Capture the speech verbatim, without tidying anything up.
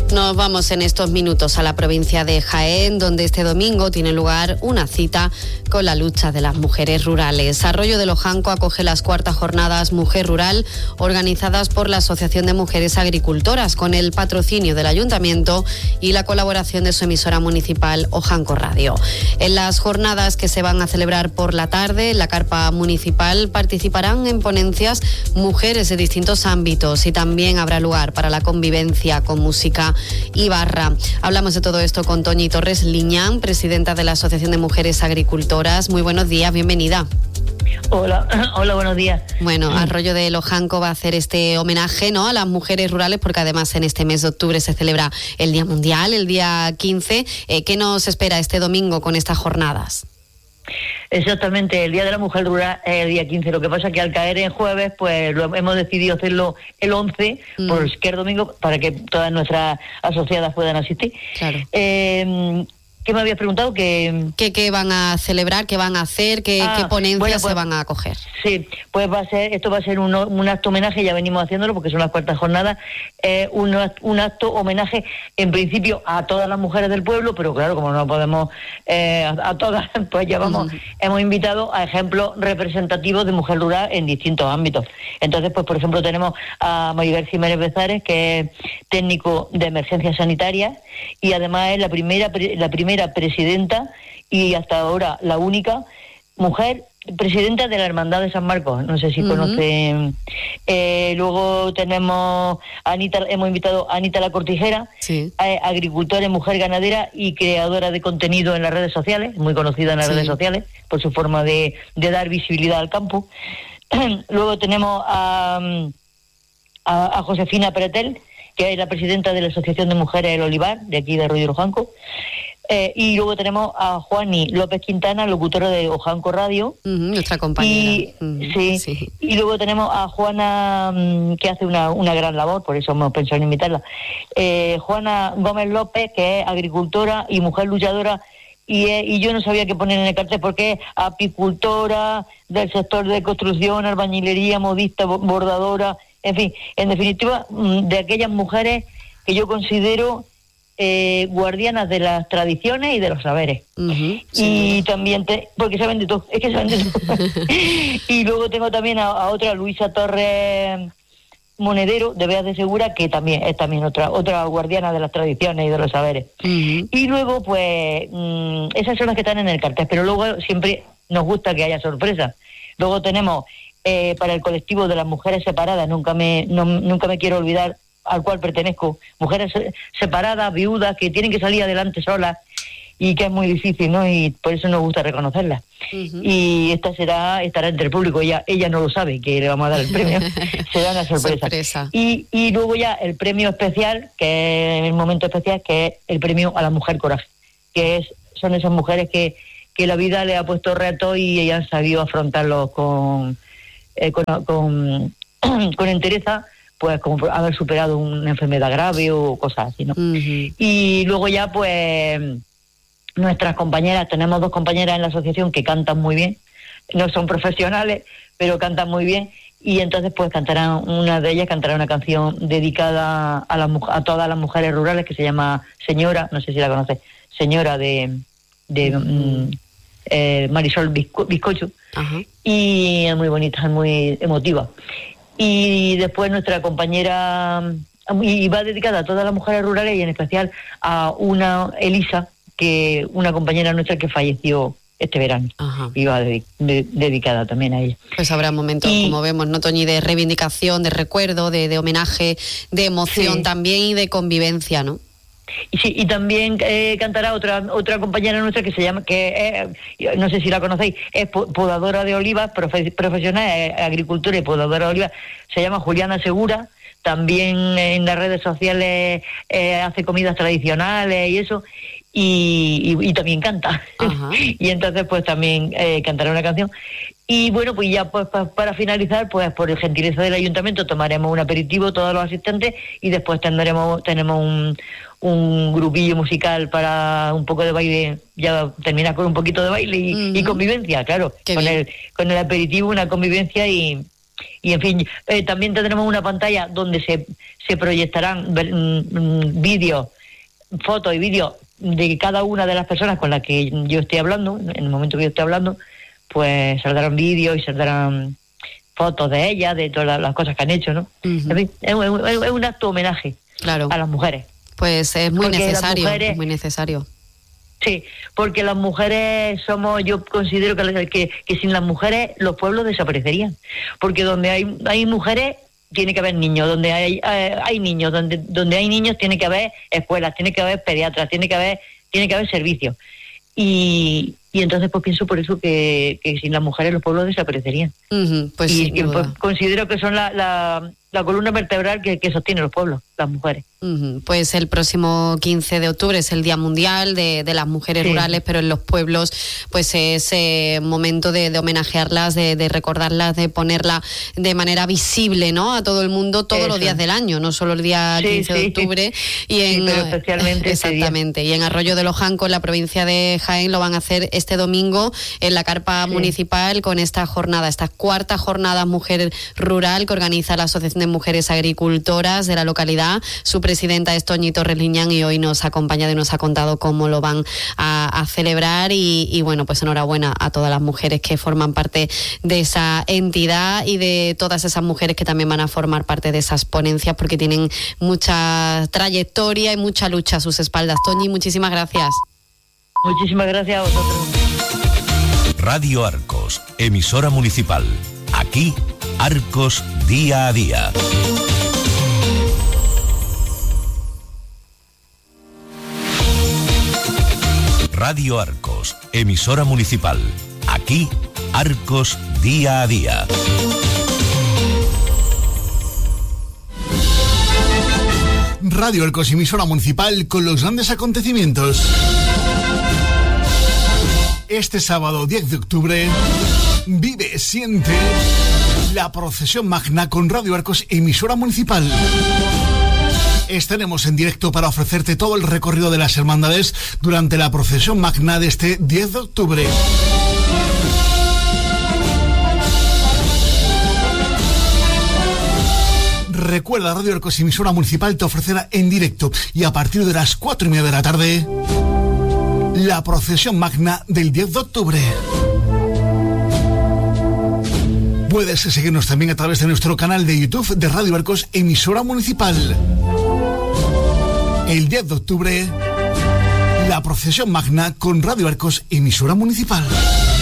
Nos vamos en estos minutos a la provincia de Jaén, donde este domingo tiene lugar una cita con la lucha de las mujeres rurales. Arroyo de Lojanco acoge las cuartas jornadas Mujer Rural, organizadas por la Asociación de Mujeres Agricultoras, con el patrocinio del Ayuntamiento y la colaboración de su emisora municipal Ojanco Radio. En las jornadas, que se van a celebrar por la tarde en la carpa municipal, participarán en ponencias mujeres de distintos ámbitos y también habrá lugar para la convivencia con música y barra. Hablamos de todo esto con Toñi Torres Liñán, presidenta de la Asociación de Mujeres Agricultoras. Muy buenos días, bienvenida. Hola, hola, buenos días. Bueno, Arroyo de Lojanco va a hacer este homenaje, ¿no?, a las mujeres rurales, porque además en este mes de octubre se celebra el Día Mundial, el día quince. Eh, ¿Qué nos espera este domingo con estas jornadas? Exactamente, el Día de la Mujer Rural es el día quince. Lo que pasa es que al caer en jueves, pues lo, hemos decidido hacerlo el once, mm. porque es domingo, para que todas nuestras asociadas puedan asistir. Claro. Eh, ¿Qué me habías preguntado? ¿Qué, ¿Qué, qué van a celebrar? ¿Qué van a hacer? ¿Qué, ah, qué ponencias bueno, pues, se van a acoger? Sí, pues va a ser, esto va a ser un, un acto homenaje, ya venimos haciéndolo porque son las cuartas jornadas, eh, un, un acto homenaje en principio a todas las mujeres del pueblo, pero claro, como no podemos eh, a, a todas, pues ya vamos, uh-huh. hemos invitado a ejemplos representativos de mujer rural en distintos ámbitos. Entonces, pues por ejemplo tenemos a Maribel Jiménez Bezares, que es técnico de emergencias sanitarias y además es la primera, la primera presidenta y hasta ahora la única mujer presidenta de la Hermandad de San Marcos. No sé si uh-huh. conocen. Eh, luego tenemos a Anita, hemos invitado a Anita La Cortijera, sí. eh, agricultora, mujer ganadera y creadora de contenido en las redes sociales, muy conocida en las sí. redes sociales por su forma de, de dar visibilidad al campo. Luego tenemos a, a, a Josefina Pretel, que es la presidenta de la Asociación de Mujeres del Olivar, de aquí de Arroyo de Lojanco. Eh, y luego tenemos a Juani López Quintana, locutora de Ojanco Radio. Uh-huh, nuestra compañera. Y, uh-huh, sí, sí. Y luego tenemos a Juana, um, que hace una, una gran labor, por eso hemos pensado en invitarla. Eh, Juana Gómez López, que es agricultora y mujer luchadora. Y, eh, y yo no sabía qué poner en el cartel porque es apicultora del sector de construcción, albañilería, modista, bordadora, en fin, en definitiva, de aquellas mujeres que yo considero eh, guardianas de las tradiciones y de los saberes. Uh-huh, y sí. también, te, porque saben de todo, es que saben de todo. Y luego tengo también a, a otra, Luisa Torres Monedero, de Beas de Segura, que también es también otra otra guardiana de las tradiciones y de los saberes. Uh-huh. Y luego, pues, mmm, esas son las que están en el cartel, pero luego siempre nos gusta que haya sorpresas. Luego tenemos eh, para el colectivo de las mujeres separadas, nunca me no, nunca me quiero olvidar al cual pertenezco, mujeres separadas, viudas, que tienen que salir adelante solas y que es muy difícil, ¿no? Y por eso nos gusta reconocerlas. Uh-huh. Y esta será estará entre el público, ella ella no lo sabe que le vamos a dar el premio, será una sorpresa. sorpresa. Y, y luego ya el premio especial, que es el momento especial, que es el premio a la mujer coraje, que es son esas mujeres que, que la vida le ha puesto retos y ellas han sabido afrontarlos con, eh, con, con, con entereza, pues como haber superado una enfermedad grave o cosas así, ¿no? Uh-huh. Y luego ya, pues, nuestras compañeras, tenemos dos compañeras en la asociación que cantan muy bien, no son profesionales, pero cantan muy bien, y entonces pues cantarán, una de ellas cantará una canción dedicada a, la, a todas las mujeres rurales, que se llama Señora, no sé si la conoces, Señora de, de uh-huh. eh, Marisol Bizco, Bizcocho, uh-huh. y es muy bonita, es muy emotiva. Y después nuestra compañera, y va dedicada a todas las mujeres rurales y en especial a una Elisa, que una compañera nuestra que falleció este verano. Ajá. Y va de, de, dedicada también a ella. Pues habrá momentos, y, como vemos, ¿no, Toñi?, de reivindicación, de recuerdo, de, de homenaje, de emoción sí. también y de convivencia, ¿no? Y sí, y también eh, cantará otra otra compañera nuestra que se llama, que eh, no sé si la conocéis, es podadora de olivas, profe, profesional, eh, agricultora y podadora de olivas, se llama Juliana Segura, también en las redes sociales eh, hace comidas tradicionales y eso, y, y, y también canta. Y entonces pues también eh, cantará una canción. Y bueno, pues ya pues pa, para finalizar, pues por el gentileza del ayuntamiento tomaremos un aperitivo todos los asistentes y después tendremos tenemos un, un grupillo musical para un poco de baile, ya terminar con un poquito de baile y, uh-huh. y convivencia, claro, con el, con el aperitivo, una convivencia y y en fin, eh, también tendremos una pantalla donde se, se proyectarán mm, vídeos, fotos y vídeos de cada una de las personas con las que yo estoy hablando, en el momento que yo estoy hablando, pues saldrán vídeos y saldrán fotos de ellas, de todas las cosas que han hecho, ¿no? Uh-huh. En fin, es, es, es un acto homenaje claro. a las mujeres. Pues es muy porque necesario, mujeres, es muy necesario. Sí, porque las mujeres somos, yo considero que, que, que sin las mujeres los pueblos desaparecerían, porque donde hay hay mujeres tiene que haber niños, donde hay eh, hay niños, donde donde hay niños tiene que haber escuelas, tiene que haber pediatras, tiene que haber tiene que haber servicios. Y, y entonces pues pienso por eso que, que sin las mujeres los pueblos desaparecerían. Uh-huh, pues y que, pues, considero que son la, la, la columna vertebral que, que sostiene los pueblos, las mujeres. Uh-huh. Pues el próximo quince de octubre es el Día Mundial de, de las Mujeres sí. Rurales, pero en los pueblos pues es eh, momento de, de homenajearlas, de, de recordarlas, de ponerla de manera visible, ¿no? A todo el mundo todos eso. Los días del año, no solo el día sí, quince sí. de octubre. Y en, sí, pero especialmente exactamente. Y en Arroyo de los Jancos, en la provincia de Jaén, lo van a hacer este domingo en la carpa sí. municipal con esta jornada, esta cuarta jornada Mujer Rural que organiza la Asociación de Mujeres Agricultoras de la localidad. Su presidenta es Toñi Torres Liñán y hoy nos ha acompañado y nos ha contado cómo lo van a, a celebrar y, y bueno, pues enhorabuena a todas las mujeres que forman parte de esa entidad y de todas esas mujeres que también van a formar parte de esas ponencias porque tienen mucha trayectoria y mucha lucha a sus espaldas. Toñi, muchísimas gracias. Muchísimas gracias a vosotros. Radio Arcos, emisora municipal. Aquí, Arcos día a día. Radio Arcos, emisora municipal. Aquí, Arcos día a día. Radio Arcos, emisora municipal con los grandes acontecimientos. Este sábado diez de octubre, vive, siente la procesión magna con Radio Arcos, emisora municipal. Estaremos en directo para ofrecerte todo el recorrido de las hermandades durante la procesión magna de este diez de octubre. Recuerda, Radio Arcos, emisora municipal, te ofrecerá en directo y a partir de las cuatro y media de la tarde la procesión magna del diez de octubre. Puedes seguirnos también a través de nuestro canal de YouTube de Radio Arcos, emisora municipal. El diez de octubre, la procesión magna con Radio Arcos, emisora municipal.